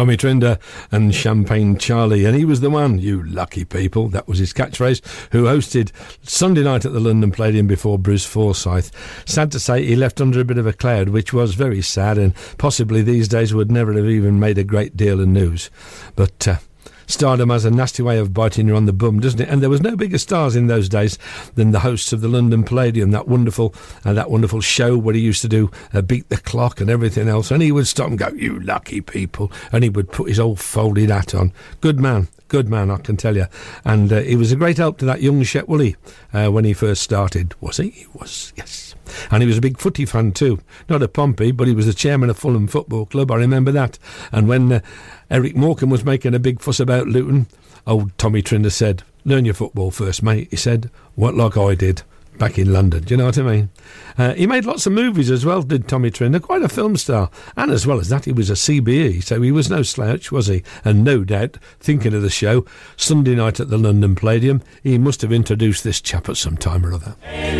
Tommy Trinder and Champagne Charlie, and he was the one, you lucky people, that was his catchphrase, who hosted Sunday night at the London Palladium before Bruce Forsyth. Sad to say, he left under a bit of a cloud, which was very sad, and possibly these days would never have even made a great deal of news. But stardom has a nasty way of biting you on the bum, doesn't it? And there was no bigger stars in those days than the hosts of the London Palladium, that wonderful show where he used to do Beat the Clock and everything else. And he would stop and go, you lucky people. And he would put his old folded hat on. Good man, I can tell you. And he was a great help to that young Shep Woolley when he first started. Was he? He was, yes. And he was a big footy fan too. Not a Pompey, but he was the chairman of Fulham Football Club. I remember that. And when Eric Morecambe was making a big fuss about Luton, old Tommy Trinder said, learn your football first, mate. He said, what like I did back in London. Do you know what I mean? He made lots of movies as well, did Tommy Trinder, quite a film star. And as well as that, he was a CBE, so he was no slouch, was he? And no doubt, thinking of the show, Sunday night at the London Palladium, he must have introduced this chap at some time or other.